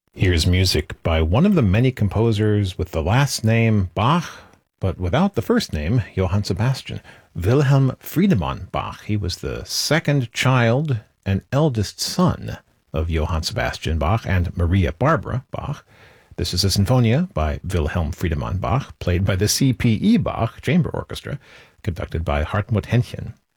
Here's music by one of the many composers with the last name Bach, but without the first name, Johann Sebastian. Wilhelm Friedemann Bach. He was the second child and eldest son of Johann Sebastian Bach and Maria Barbara Bach. This is a Sinfonia by Wilhelm Friedemann Bach, played by the C.P.E. Bach Chamber Orchestra, conducted by Hartmut Henchen.